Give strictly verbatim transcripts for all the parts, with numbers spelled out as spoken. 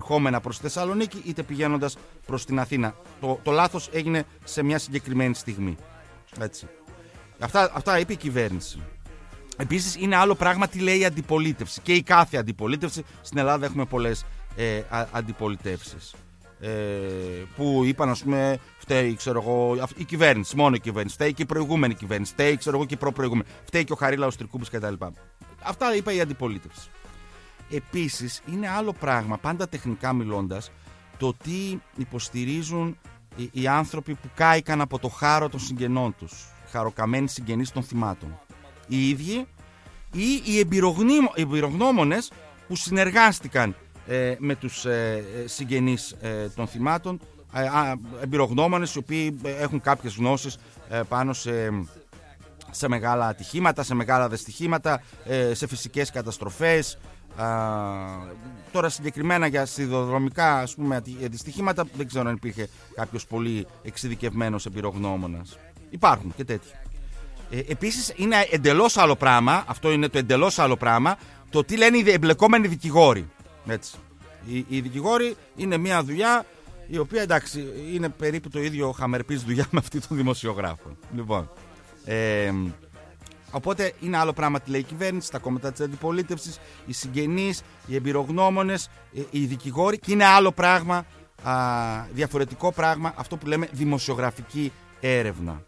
ερχόμενα προς τη Θεσσαλονίκη είτε πηγαίνοντας προς την Αθήνα. Το, το λάθος έγινε σε μια συγκεκριμένη στιγμή. Έτσι. Αυτά, αυτά είπε η κυβέρνηση. Επίσης είναι άλλο πράγμα τι λέει η αντιπολίτευση και η κάθε αντιπολίτευση. Στην Ελλάδα έχουμε πολλές ε, α, αντιπολιτεύσεις ε, που είπαν, ας πούμε, φταίει, ξέρω εγώ, η κυβέρνηση, μόνο η κυβέρνηση, φταίει και η προηγούμενη κυβέρνηση, φταίει, ξέρω εγώ, και η προπροηγούμενη, φταίει και ο Χαρίλαος Τρικούμπης κτλ. Αυτά είπε η αντιπολίτευση. Επίσης είναι άλλο πράγμα, πάντα τεχνικά μιλώντας, το τι υποστηρίζουν οι, οι άνθρωποι που κάηκαν από το χάρο των συγγενών τους, χαροκαμένοι συγγενείς των θυμάτων. Οι ίδιοι ή οι εμπειρογνώμονες που συνεργάστηκαν ε, με τους ε, συγγενείς ε, των θυμάτων, ε, εμπειρογνώμονες οι οποίοι έχουν κάποιες γνώσεις ε, πάνω σε, σε μεγάλα ατυχήματα, σε μεγάλα δυστυχήματα, ε, σε φυσικές καταστροφές. Α, τώρα συγκεκριμένα για σιδηροδρομικά, ας πούμε, δυστυχήματα δεν ξέρω αν υπήρχε κάποιος πολύ εξειδικευμένος εμπειρογνώμονας. Υπάρχουν και τέτοιοι. Ε, επίσης είναι εντελώς άλλο πράγμα, αυτό είναι το εντελώς άλλο πράγμα, το τι λένε οι εμπλεκόμενοι δικηγόροι. Έτσι. Οι, οι δικηγόροι είναι μια δουλειά η οποία, εντάξει, είναι περίπου το ίδιο χαμερπής δουλειά με αυτή των δημοσιογράφων. Λοιπόν, ε, οπότε είναι άλλο πράγμα τι λέει η κυβέρνηση, τα κόμματα της αντιπολίτευσης, οι συγγενείς, οι εμπειρογνώμονες, οι δικηγόροι, και είναι άλλο πράγμα, α, διαφορετικό πράγμα, αυτό που λέμε δημοσιογραφική έρευνα.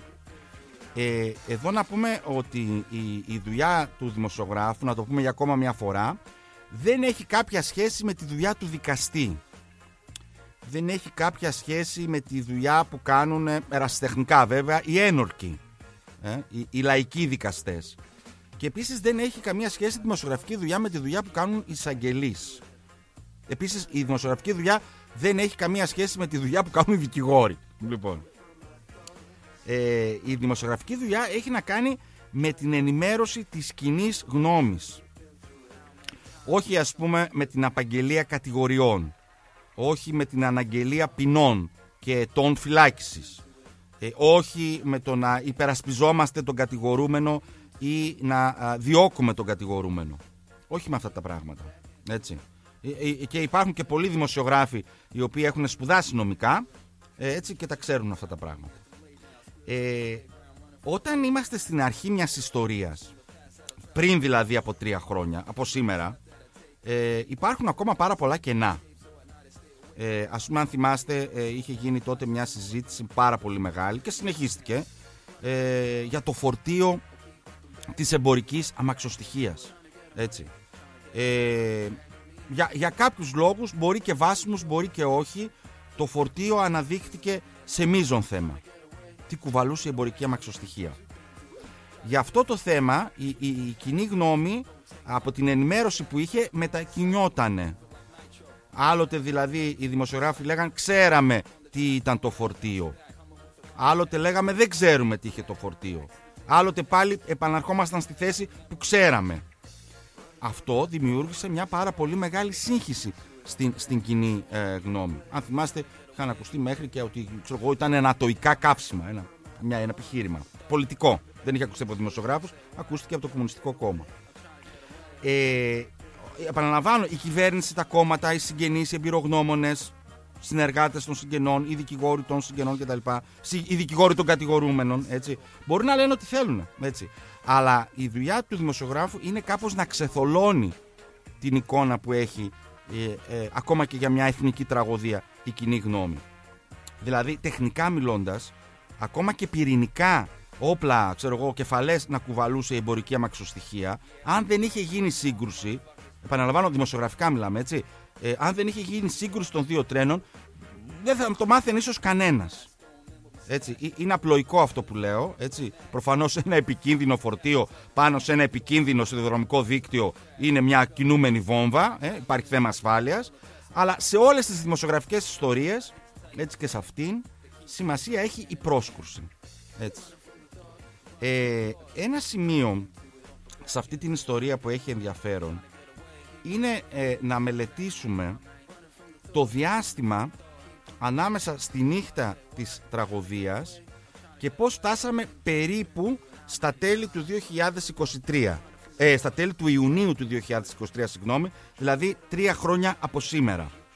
Ε, εδώ να πούμε ότι η, η δουλειά του δημοσιογράφου, να το πούμε για ακόμα μια φορά, δεν έχει κάποια σχέση με τη δουλειά του δικαστή. Δεν έχει κάποια σχέση με τη δουλειά που κάνουν, ερασιτεχνικά βέβαια, οι ένορκοι, ε, οι, οι λαϊκοί δικαστές. Και επίσης δεν έχει καμία σχέση η δημοσιογραφική δουλειά με τη δουλειά που κάνουν οι εισαγγελείς. Επίσης η δημοσιογραφική δουλειά δεν έχει καμία σχέση με τη δουλειά που κάνουν οι δικηγόροι. Λοιπόν, ε, η δημοσιογραφική δουλειά έχει να κάνει με την ενημέρωση της κοινής γνώμης. Όχι, ας πούμε, με την απαγγελία κατηγοριών. Όχι με την αναγγελία ποινών και ετών φυλάκισης. Ε, όχι με το να υπερασπιζόμαστε τον κατηγορούμενο ή να α, διώκουμε τον κατηγορούμενο. Όχι με αυτά τα πράγματα. Έτσι. Ε, ε, και υπάρχουν και πολλοί δημοσιογράφοι οι οποίοι έχουν σπουδάσει νομικά, ε, έτσι, και τα ξέρουν αυτά τα πράγματα. Ε, όταν είμαστε στην αρχή μιας ιστορίας, πριν δηλαδή από τρία χρόνια, από σήμερα, ε, υπάρχουν ακόμα πάρα πολλά κενά. Ε, ας πούμε, αν θυμάστε, ε, είχε γίνει τότε μια συζήτηση πάρα πολύ μεγάλη και συνεχίστηκε ε, για το φορτίο της εμπορικής αμαξοστοιχείας. Έτσι. Ε, για, για κάποιους λόγους, μπορεί και βάσιμους, μπορεί και όχι, το φορτίο αναδείχθηκε σε μείζον θέμα. Τι κουβαλούσε η εμπορική αμαξοστοιχεία. Για αυτό το θέμα η, η, η κοινή γνώμη από την ενημέρωση που είχε μετακινιότανε. Άλλοτε δηλαδή οι δημοσιογράφοι λέγαν ξέραμε τι ήταν το φορτίο. Άλλοτε λέγαμε δεν ξέρουμε τι είχε το φορτίο. Άλλοτε πάλι επαναρχόμασταν στη θέση που ξέραμε. Αυτό δημιούργησε μια πάρα πολύ μεγάλη σύγχυση στην, στην κοινή ε, γνώμη. Αν θυμάστε, είχαν ακουστεί μέχρι και ότι ξέρω εγώ, ήταν ανατοϊκά καύσιμα. Ένα, μια, ένα επιχείρημα πολιτικό. Δεν είχε ακουστεί από δημοσιογράφους, ακούστηκε από το Κομμουνιστικό Κόμμα. Ε, επαναλαμβάνω, η κυβέρνηση, τα κόμματα, οι συγγενείς, οι εμπειρογνώμονες, συνεργάτες των συγγενών, οι δικηγόροι των συγγενών κτλ. Οι δικηγόροι των κατηγορούμενων, έτσι, μπορούν να λένε ό,τι θέλουν. Έτσι. Αλλά η δουλειά του δημοσιογράφου είναι κάπως να ξεθολώνει την εικόνα που έχει ε, ε, ακόμα και για μια εθνική τραγωδία η κοινή γνώμη. Δηλαδή, τεχνικά μιλώντας, ακόμα και πυρηνικά όπλα, ξέρω εγώ, κεφαλές να κουβαλούσε η εμπορική αμαξοστοιχεία, αν δεν είχε γίνει σύγκρουση, επαναλαμβάνω, δημοσιογραφικά μιλάμε, έτσι, ε, αν δεν είχε γίνει σύγκρουση των δύο τρένων, δεν θα το μάθαινε ίσως κανένας. Έτσι, είναι απλοϊκό αυτό που λέω, έτσι. Προφανώς ένα επικίνδυνο φορτίο πάνω σε ένα επικίνδυνο σιδηροδρομικό δίκτυο είναι μια κινούμενη βόμβα, ε, υπάρχει θέμα ασφάλειας, αλλά σε όλες τις δημοσιογραφικές ιστορίες, έτσι και σε αυτήν, σημασία έχει η πρόσκρουση. Έτσι. Ε, ένα σημείο σε αυτή την ιστορία που έχει ενδιαφέρον είναι ε, να μελετήσουμε το διάστημα ανάμεσα στη νύχτα της τραγωδίας και πώς φτάσαμε περίπου στα τέλη του δύο χιλιάδες είκοσι τρία, ε, στα τέλη του Ιουνίου του δύο χιλιάδες είκοσι τρία, συγγνώμη, δηλαδή τρία χρόνια από σήμερα.